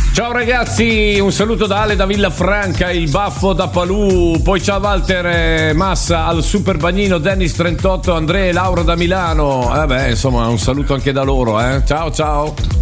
Ciao ragazzi, un saluto da Ale da Villafranca, il baffo da Palù, poi ciao Walter Massa al Super Bagnino, Dennis 38, Andrea e Laura da Milano. Insomma, un saluto anche da loro, Ciao ciao.